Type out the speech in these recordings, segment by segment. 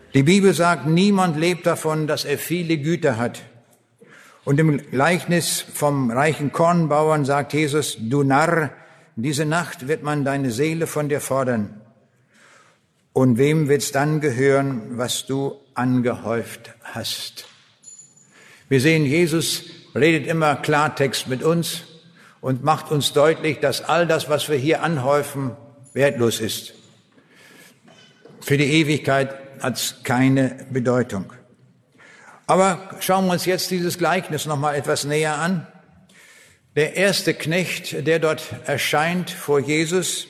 Die Bibel sagt, niemand lebt davon, dass er viele Güter hat. Und im Gleichnis vom reichen Kornbauern sagt Jesus, du Narr, diese Nacht wird man deine Seele von dir fordern. Und wem wird's dann gehören, was du angehäuft hast? Wir sehen, Jesus redet immer Klartext mit uns und macht uns deutlich, dass all das, was wir hier anhäufen, wertlos ist. Für die Ewigkeit hat es keine Bedeutung. Aber schauen wir uns jetzt dieses Gleichnis noch mal etwas näher an. Der erste Knecht, der dort erscheint vor Jesus,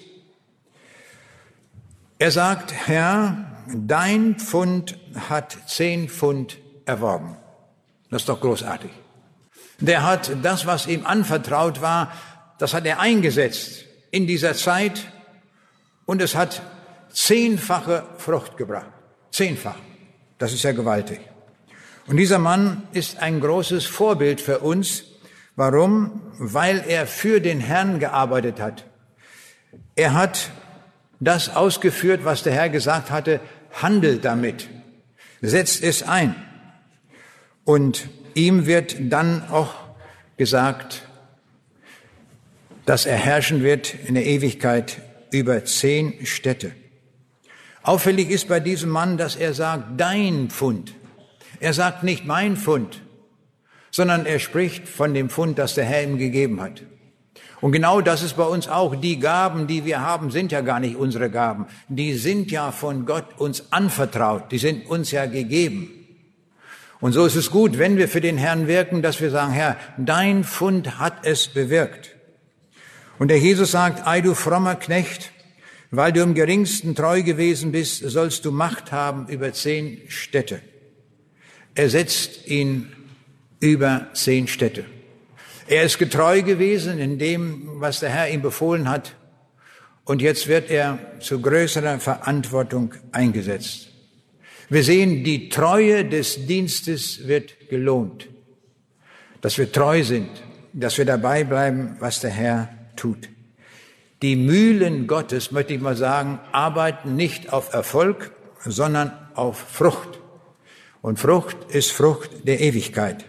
er sagt, Herr, dein Pfund hat 10 Pfund erworben. Das ist doch großartig. Der hat das, was ihm anvertraut war, das hat er eingesetzt in dieser Zeit und es hat 10-fache Frucht gebracht. 10-fach. Das ist ja gewaltig. Und dieser Mann ist ein großes Vorbild für uns. Warum? Weil er für den Herrn gearbeitet hat. Er hat das ausgeführt, was der Herr gesagt hatte, handelt damit, setzt es ein. Und ihm wird dann auch gesagt, dass er herrschen wird in der Ewigkeit über 10 Städte. Auffällig ist bei diesem Mann, dass er sagt, dein Pfund. Er sagt nicht mein Pfund, sondern er spricht von dem Pfund, das der Herr ihm gegeben hat. Und genau das ist bei uns auch. Die Gaben, die wir haben, sind ja gar nicht unsere Gaben. Die sind ja von Gott uns anvertraut. Die sind uns ja gegeben. Und so ist es gut, wenn wir für den Herrn wirken, dass wir sagen, Herr, dein Pfund hat es bewirkt. Und der Jesus sagt, ei du frommer Knecht, weil du im Geringsten treu gewesen bist, sollst du Macht haben über 10 Städte. Er setzt ihn über 10 Städte. Er ist getreu gewesen in dem, was der Herr ihm befohlen hat. Und jetzt wird er zu größerer Verantwortung eingesetzt. Wir sehen, die Treue des Dienstes wird gelohnt. Dass wir treu sind, dass wir dabei bleiben, was der Herr tut. Die Mühlen Gottes, möchte ich mal sagen, arbeiten nicht auf Erfolg, sondern auf Frucht. Und Frucht ist Frucht der Ewigkeit.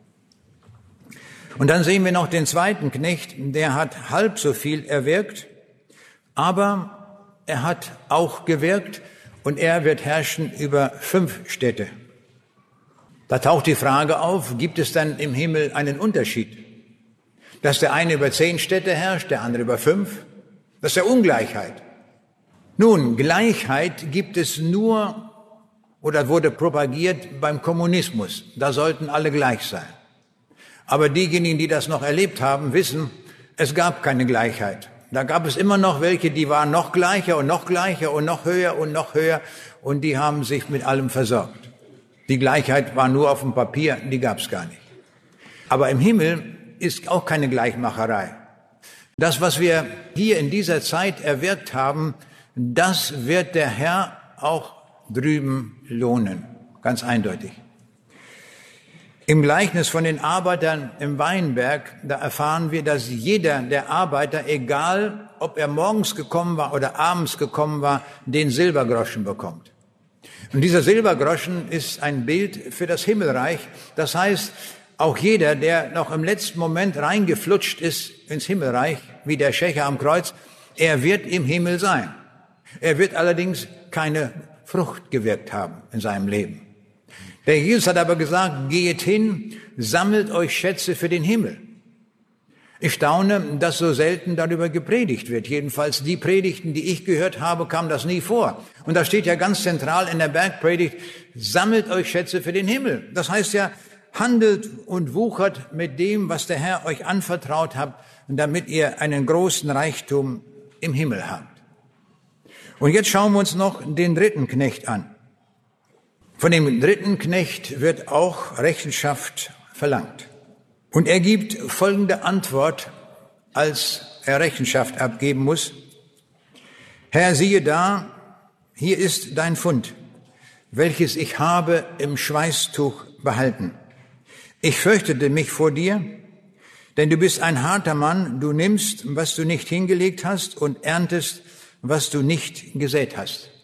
Und dann sehen wir noch den zweiten Knecht, der hat halb so viel erwirkt, aber er hat auch gewirkt und er wird herrschen über 5 Städte. Da taucht die Frage auf, gibt es dann im Himmel einen Unterschied? Dass der eine über 10 Städte herrscht, der andere über 5? Das ist ja Ungleichheit. Nun, Gleichheit gibt es nur oder wurde propagiert beim Kommunismus. Da sollten alle gleich sein. Aber diejenigen, die das noch erlebt haben, wissen, es gab keine Gleichheit. Da gab es immer noch welche, die waren noch gleicher und noch gleicher und noch höher und die haben sich mit allem versorgt. Die Gleichheit war nur auf dem Papier, die gab es gar nicht. Aber im Himmel ist auch keine Gleichmacherei. Das, was wir hier in dieser Zeit erwirkt haben, das wird der Herr auch drüben lohnen. Ganz eindeutig. Im Gleichnis von den Arbeitern im Weinberg, da erfahren wir, dass jeder der Arbeiter, egal ob er morgens gekommen war oder abends gekommen war, den Silbergroschen bekommt. Und dieser Silbergroschen ist ein Bild für das Himmelreich. Das heißt, auch jeder, der noch im letzten Moment reingeflutscht ist ins Himmelreich, wie der Schächer am Kreuz, er wird im Himmel sein. Er wird allerdings keine Frucht gewirkt haben in seinem Leben. Der Jesus hat aber gesagt, geht hin, sammelt euch Schätze für den Himmel. Ich staune, dass so selten darüber gepredigt wird. Jedenfalls die Predigten, die ich gehört habe, kam das nie vor. Und da steht ja ganz zentral in der Bergpredigt, sammelt euch Schätze für den Himmel. Das heißt ja, handelt und wuchert mit dem, was der Herr euch anvertraut hat, damit ihr einen großen Reichtum im Himmel habt. Und jetzt schauen wir uns noch den dritten Knecht an. Von dem dritten Knecht wird auch Rechenschaft verlangt. Und er gibt folgende Antwort, als er Rechenschaft abgeben muss. Herr, siehe da, hier ist dein Pfund, welches ich habe im Schweißtuch behalten. Ich fürchtete mich vor dir, denn du bist ein harter Mann, du nimmst, was du nicht hingelegt hast und erntest, was du nicht gesät hast.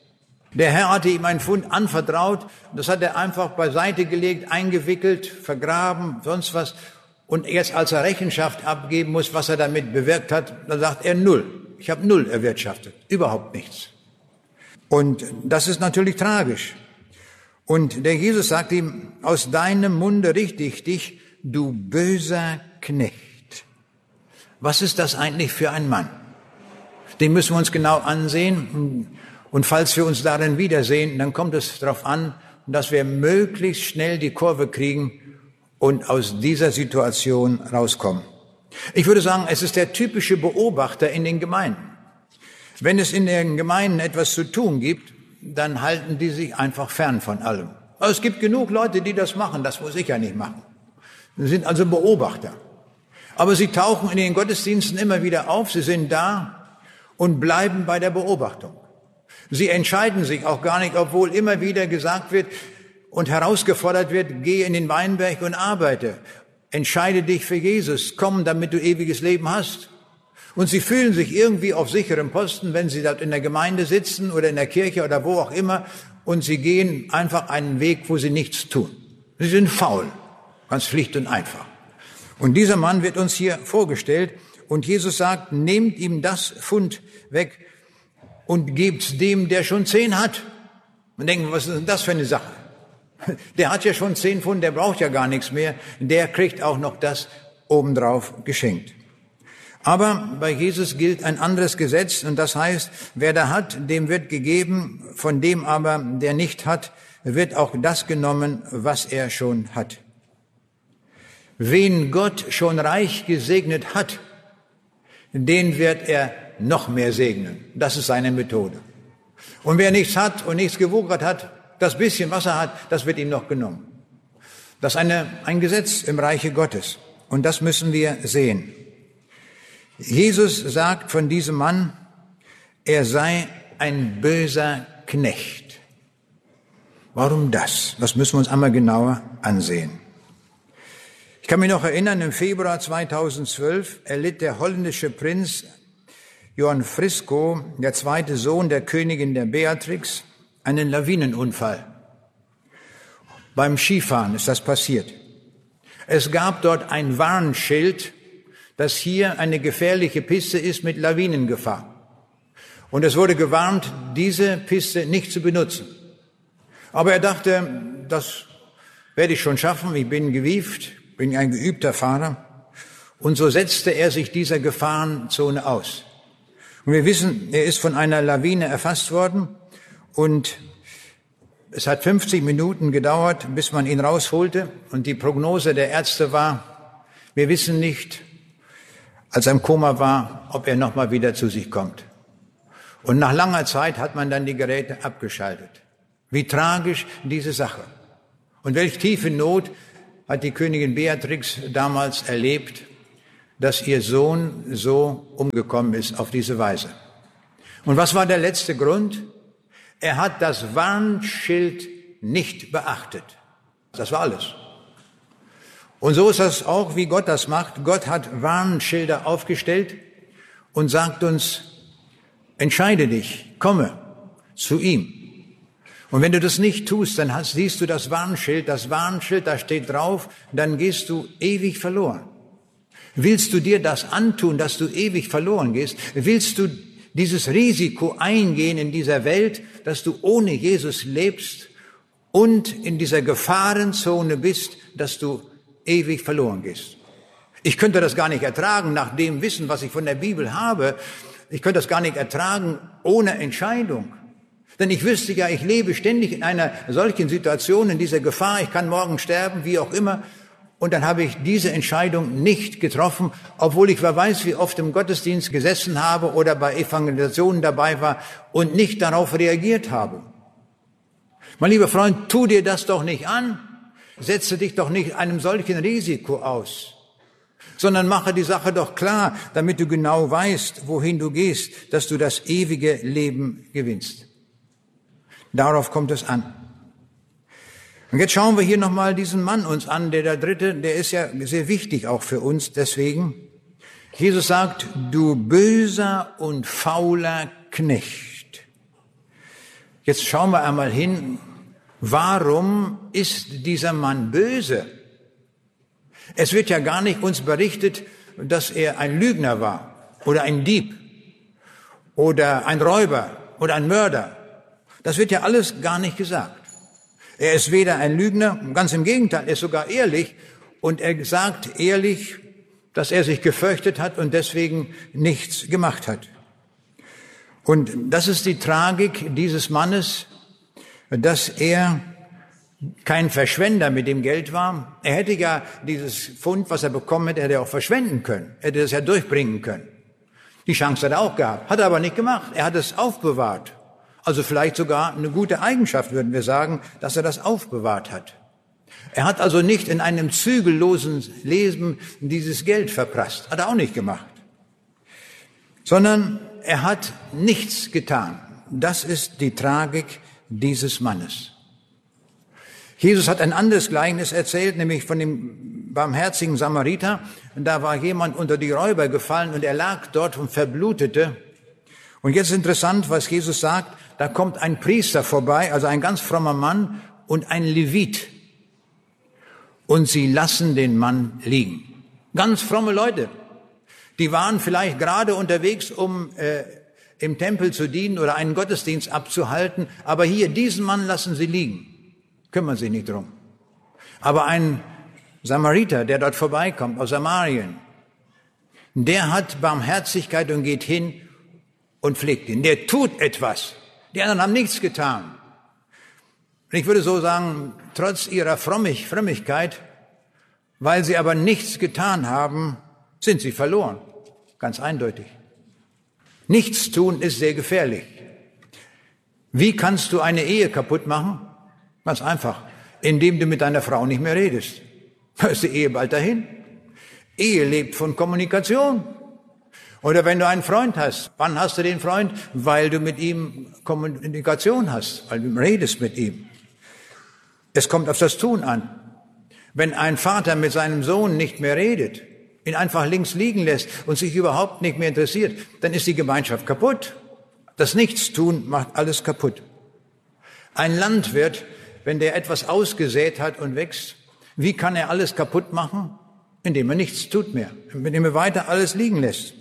Der Herr hatte ihm einen Pfund anvertraut, das hat er einfach beiseite gelegt, eingewickelt, vergraben, sonst was. Und jetzt, als er Rechenschaft abgeben muss, was er damit bewirkt hat, dann sagt er 0. Ich habe 0 erwirtschaftet, überhaupt nichts. Und das ist natürlich tragisch. Und der Jesus sagt ihm, aus deinem Munde richte ich dich, du böser Knecht. Was ist das eigentlich für ein Mann? Den müssen wir uns genau ansehen. Und falls wir uns darin wiedersehen, dann kommt es darauf an, dass wir möglichst schnell die Kurve kriegen und aus dieser Situation rauskommen. Ich würde sagen, es ist der typische Beobachter in den Gemeinden. Wenn es in den Gemeinden etwas zu tun gibt, dann halten die sich einfach fern von allem. Aber es gibt genug Leute, die das machen, das muss ich ja nicht machen. Sie sind also Beobachter. Aber sie tauchen in den Gottesdiensten immer wieder auf, sie sind da und bleiben bei der Beobachtung. Sie entscheiden sich auch gar nicht, obwohl immer wieder gesagt wird und herausgefordert wird, geh in den Weinberg und arbeite. Entscheide dich für Jesus, komm, damit du ewiges Leben hast. Und sie fühlen sich irgendwie auf sicherem Posten, wenn sie dort in der Gemeinde sitzen oder in der Kirche oder wo auch immer, und sie gehen einfach einen Weg, wo sie nichts tun. Sie sind faul, ganz schlicht und einfach. Und dieser Mann wird uns hier vorgestellt und Jesus sagt, nehmt ihm das Pfund weg und gebt's dem, der schon 10 hat. Man denkt, was ist denn das für eine Sache? Der hat ja schon 10 Pfund, der braucht ja gar nichts mehr. Der kriegt auch noch das obendrauf geschenkt. Aber bei Jesus gilt ein anderes Gesetz und das heißt, wer da hat, dem wird gegeben, von dem aber, der nicht hat, wird auch das genommen, was er schon hat. Wen Gott schon reich gesegnet hat, den wird er noch mehr segnen. Das ist seine Methode. Und wer nichts hat und nichts gewuchert hat, das bisschen, was er hat, das wird ihm noch genommen. Das ist ein Gesetz im Reiche Gottes. Und das müssen wir sehen. Jesus sagt von diesem Mann, er sei ein böser Knecht. Warum das? Das müssen wir uns einmal genauer ansehen. Ich kann mich noch erinnern, im Februar 2012 erlitt der holländische Prinz Johan Frisco, der zweite Sohn der Königin der Beatrix, einen Lawinenunfall. Beim Skifahren ist das passiert. Es gab dort ein Warnschild, dass hier eine gefährliche Piste ist mit Lawinengefahr. Und es wurde gewarnt, diese Piste nicht zu benutzen. Aber er dachte, das werde ich schon schaffen, ich bin gewieft, bin ein geübter Fahrer. Und so setzte er sich dieser Gefahrenzone aus. Und wir wissen, er ist von einer Lawine erfasst worden und es hat 50 Minuten gedauert, bis man ihn rausholte. Und die Prognose der Ärzte war, wir wissen nicht, als er im Koma war, ob er nochmal wieder zu sich kommt. Und nach langer Zeit hat man dann die Geräte abgeschaltet. Wie tragisch diese Sache. Und welch tiefe Not hat die Königin Beatrix damals erlebt, dass ihr Sohn so umgekommen ist auf diese Weise. Und was war der letzte Grund? Er hat das Warnschild nicht beachtet. Das war alles. Und so ist das auch, wie Gott das macht. Gott hat Warnschilder aufgestellt und sagt uns, entscheide dich, komme zu ihm. Und wenn du das nicht tust, dann siehst du das Warnschild, da steht drauf, dann gehst du ewig verloren. Willst du dir das antun, dass du ewig verloren gehst? Willst du dieses Risiko eingehen in dieser Welt, dass du ohne Jesus lebst und in dieser Gefahrenzone bist, dass du ewig verloren gehst? Ich könnte das gar nicht ertragen, nach dem Wissen, was ich von der Bibel habe. Ich könnte das gar nicht ertragen ohne Entscheidung. Denn ich wüsste ja, ich lebe ständig in einer solchen Situation, in dieser Gefahr. Ich kann morgen sterben, wie auch immer. Und dann habe ich diese Entscheidung nicht getroffen, obwohl ich wer weiß, wie oft im Gottesdienst gesessen habe oder bei Evangelisationen dabei war und nicht darauf reagiert habe. Mein lieber Freund, tu dir das doch nicht an. Setze dich doch nicht einem solchen Risiko aus, sondern mache die Sache doch klar, damit du genau weißt, wohin du gehst, dass du das ewige Leben gewinnst. Darauf kommt es an. Und jetzt schauen wir hier nochmal diesen Mann uns an, der dritte, der ist ja sehr wichtig auch für uns, deswegen. Jesus sagt, du böser und fauler Knecht. Jetzt schauen wir einmal hin, warum ist dieser Mann böse? Es wird ja gar nicht uns berichtet, dass er ein Lügner war oder ein Dieb oder ein Räuber oder ein Mörder. Das wird ja alles gar nicht gesagt. Er ist weder ein Lügner, ganz im Gegenteil, er ist sogar ehrlich und er sagt ehrlich, dass er sich gefürchtet hat und deswegen nichts gemacht hat. Und das ist die Tragik dieses Mannes, dass er kein Verschwender mit dem Geld war. Er hätte ja dieses Pfund, was er bekommen hätte, hätte er auch verschwenden können. Er hätte es ja durchbringen können. Die Chance hat er auch gehabt. Hat er aber nicht gemacht. Er hat es aufbewahrt. Also vielleicht sogar eine gute Eigenschaft, würden wir sagen, dass er das aufbewahrt hat. Er hat also nicht in einem zügellosen Leben dieses Geld verprasst. Hat er auch nicht gemacht. Sondern er hat nichts getan. Das ist die Tragik dieses Mannes. Jesus hat ein anderes Gleichnis erzählt, nämlich von dem barmherzigen Samariter. Und da war jemand unter die Räuber gefallen und er lag dort und verblutete. Und jetzt ist interessant, was Jesus sagt. Da kommt ein Priester vorbei, also ein ganz frommer Mann und ein Levit. Und sie lassen den Mann liegen. Ganz fromme Leute. Die waren vielleicht gerade unterwegs, um im Tempel zu dienen oder einen Gottesdienst abzuhalten. Aber hier, diesen Mann lassen sie liegen. Kümmern sich nicht drum. Aber ein Samariter, der dort vorbeikommt, aus Samarien, der hat Barmherzigkeit und geht hin und pflegt ihn. Der tut etwas. Die anderen haben nichts getan. Und ich würde so sagen, trotz ihrer Frömmigkeit, weil sie aber nichts getan haben, sind sie verloren. Ganz eindeutig. Nichts tun ist sehr gefährlich. Wie kannst du eine Ehe kaputt machen? Ganz einfach, indem du mit deiner Frau nicht mehr redest. Da ist die Ehe bald dahin. Ehe lebt von Kommunikation. Oder wenn du einen Freund hast, wann hast du den Freund? Weil du mit ihm Kommunikation hast, weil du redest mit ihm. Es kommt auf das Tun an. Wenn ein Vater mit seinem Sohn nicht mehr redet, ihn einfach links liegen lässt und sich überhaupt nicht mehr interessiert, dann ist die Gemeinschaft kaputt. Das Nichtstun macht alles kaputt. Ein Landwirt, wenn der etwas ausgesät hat und wächst, wie kann er alles kaputt machen? Indem er nichts tut mehr, indem er weiter alles liegen lässt.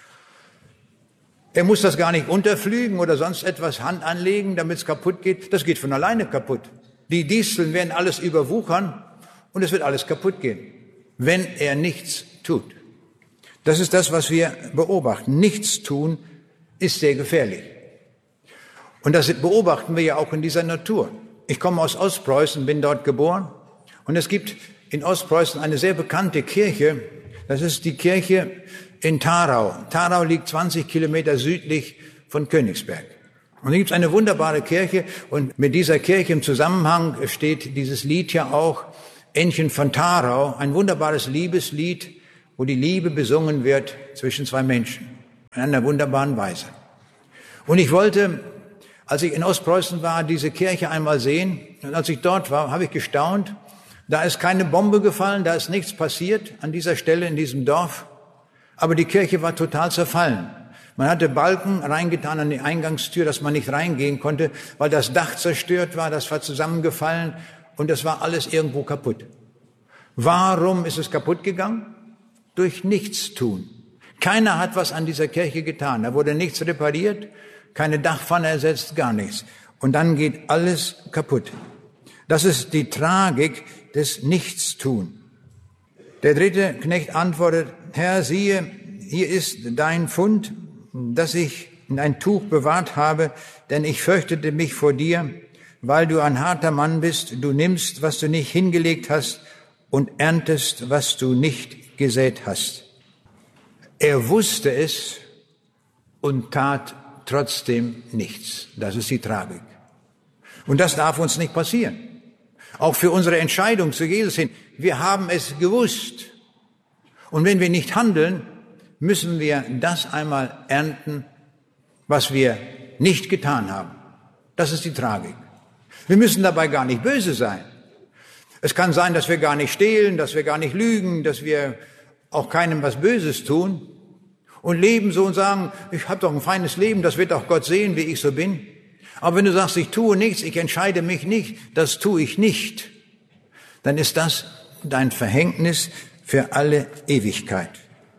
Er muss das gar nicht unterpflügen oder sonst etwas Hand anlegen, damit es kaputt geht. Das geht von alleine kaputt. Die Disteln werden alles überwuchern und es wird alles kaputt gehen, wenn er nichts tut. Das ist das, was wir beobachten. Nichts tun ist sehr gefährlich. Und das beobachten wir ja auch in dieser Natur. Ich komme aus Ostpreußen, bin dort geboren. Und es gibt in Ostpreußen eine sehr bekannte Kirche. Das ist die Kirche in Tharau. Tharau liegt 20 Kilometer südlich von Königsberg. Und hier gibt es eine wunderbare Kirche. Und mit dieser Kirche im Zusammenhang steht dieses Lied ja auch, Ännchen von Tharau, ein wunderbares Liebeslied, wo die Liebe besungen wird zwischen zwei Menschen. In einer wunderbaren Weise. Und ich wollte, als ich in Ostpreußen war, diese Kirche einmal sehen. Und als ich dort war, habe ich gestaunt. Da ist keine Bombe gefallen, da ist nichts passiert an dieser Stelle in diesem Dorf. Aber die Kirche war total zerfallen. Man hatte Balken reingetan an die Eingangstür, dass man nicht reingehen konnte, weil das Dach zerstört war, das war zusammengefallen und das war alles irgendwo kaputt. Warum ist es kaputt gegangen? Durch Nichtstun. Keiner hat was an dieser Kirche getan. Da wurde nichts repariert, keine Dachpfanne ersetzt, gar nichts. Und dann geht alles kaputt. Das ist die Tragik des Nichtstun. Der dritte Knecht antwortet, Herr, siehe, hier ist dein Pfund, das ich in ein Tuch bewahrt habe, denn ich fürchtete mich vor dir, weil du ein harter Mann bist. Du nimmst, was du nicht hingelegt hast, und erntest, was du nicht gesät hast. Er wusste es und tat trotzdem nichts. Das ist die Tragik. Und das darf uns nicht passieren. Auch für unsere Entscheidung zu Jesus hin. Wir haben es gewusst. Und wenn wir nicht handeln, müssen wir das einmal ernten, was wir nicht getan haben. Das ist die Tragik. Wir müssen dabei gar nicht böse sein. Es kann sein, dass wir gar nicht stehlen, dass wir gar nicht lügen, dass wir auch keinem was Böses tun und leben so und sagen, ich habe doch ein feines Leben, das wird auch Gott sehen, wie ich so bin. Aber wenn du sagst, ich tue nichts, ich entscheide mich nicht, das tue ich nicht, dann ist das dein Verhängnis für alle Ewigkeit.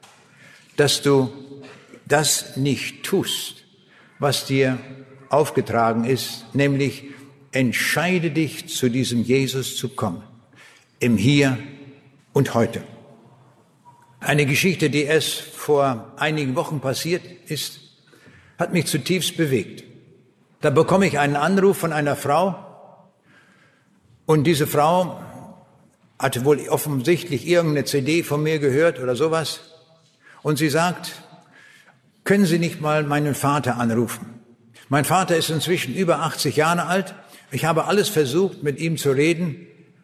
Dass du das nicht tust, was dir aufgetragen ist, nämlich entscheide dich, zu diesem Jesus zu kommen, im Hier und Heute. Eine Geschichte, die erst vor einigen Wochen passiert ist, hat mich zutiefst bewegt. Da bekomme ich einen Anruf von einer Frau und diese Frau hatte wohl offensichtlich irgendeine CD von mir gehört oder sowas und sie sagt, können Sie nicht mal meinen Vater anrufen? Mein Vater ist inzwischen über 80 Jahre alt. Ich habe alles versucht, mit ihm zu reden,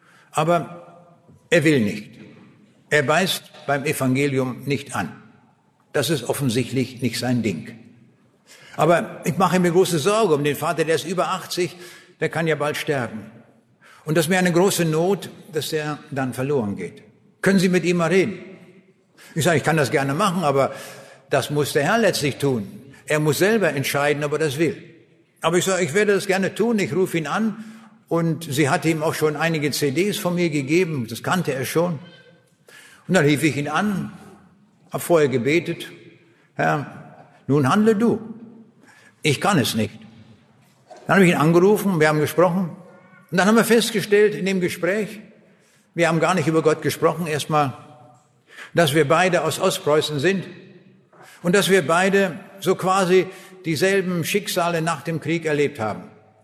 aber er will nicht. Er beißt beim Evangelium nicht an. Das ist offensichtlich nicht sein Ding. Aber ich mache mir große Sorge um den Vater, der ist über 80, der kann ja bald sterben. Und das ist mir eine große Not, dass der dann verloren geht. Können Sie mit ihm mal reden? Ich sage, ich kann das gerne machen, aber das muss der Herr letztlich tun. Er muss selber entscheiden, ob er das will. Aber ich sage, ich werde das gerne tun, ich rufe ihn an und sie hatte ihm auch schon einige CDs von mir gegeben, das kannte er schon. Und dann rief ich ihn an, habe vorher gebetet, Herr, nun handle du. Ich kann es nicht. Dann habe ich ihn angerufen, wir haben gesprochen. Und dann haben wir festgestellt in dem Gespräch, wir haben gar nicht über Gott gesprochen erstmal, dass wir beide aus Ostpreußen sind und dass wir beide so quasi dieselben Schicksale nach dem Krieg erlebt haben.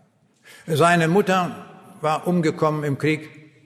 Seine Mutter war umgekommen im Krieg,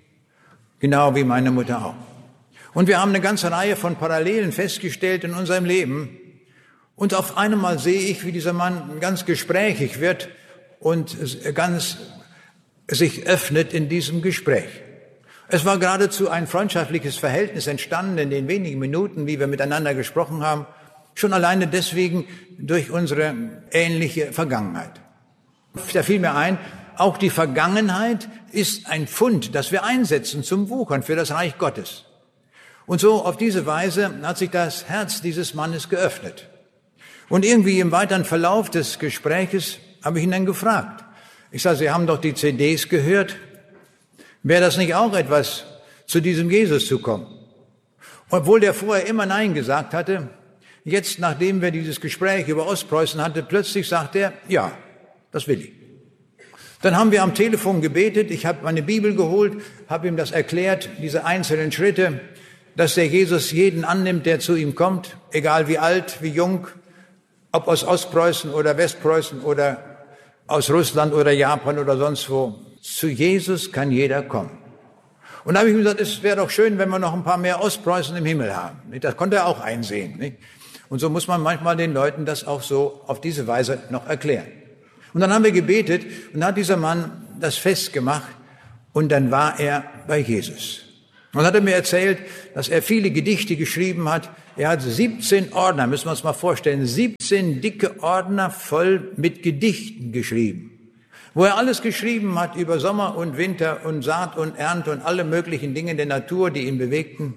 genau wie meine Mutter auch. Und wir haben eine ganze Reihe von Parallelen festgestellt in unserem Leben. Und auf einmal sehe ich, wie dieser Mann ganz gesprächig wird und ganz sich öffnet in diesem Gespräch. Es war geradezu ein freundschaftliches Verhältnis entstanden in den wenigen Minuten, wie wir miteinander gesprochen haben, schon alleine deswegen durch unsere ähnliche Vergangenheit. Da fiel mir ein, auch die Vergangenheit ist ein Pfund, das wir einsetzen zum Wuchern für das Reich Gottes. Und so auf diese Weise hat sich das Herz dieses Mannes geöffnet. Und irgendwie im weiteren Verlauf des Gespräches habe ich ihn dann gefragt. Ich sage, Sie haben doch die CDs gehört. Wäre das nicht auch etwas, zu diesem Jesus zu kommen? Obwohl der vorher immer Nein gesagt hatte, jetzt, nachdem wir dieses Gespräch über Ostpreußen hatten, plötzlich sagt er, ja, das will ich. Dann haben wir am Telefon gebetet, ich habe meine Bibel geholt, habe ihm das erklärt, diese einzelnen Schritte, dass der Jesus jeden annimmt, der zu ihm kommt, egal wie alt, wie jung, ob aus Ostpreußen oder Westpreußen oder aus Russland oder Japan oder sonst wo. Zu Jesus kann jeder kommen. Und da habe ich ihm gesagt, es wäre doch schön, wenn wir noch ein paar mehr Ostpreußen im Himmel haben. Das konnte er auch einsehen. Nicht? Und so muss man manchmal den Leuten das auch so auf diese Weise noch erklären. Und dann haben wir gebetet und dann hat dieser Mann das festgemacht und dann war er bei Jesus. Und dann hat er mir erzählt, dass er viele Gedichte geschrieben hat. Er hat 17 Ordner, müssen wir uns mal vorstellen, 17 dicke Ordner voll mit Gedichten geschrieben. Wo er alles geschrieben hat über Sommer und Winter und Saat und Ernte und alle möglichen Dinge der Natur, die ihn bewegten.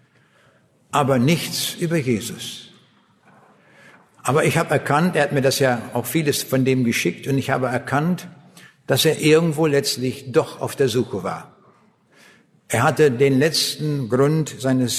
Aber nichts über Jesus. Aber ich habe erkannt, er hat mir das ja auch vieles von dem geschickt und ich habe erkannt, dass er irgendwo letztlich doch auf der Suche war. Er hatte den letzten Grund seines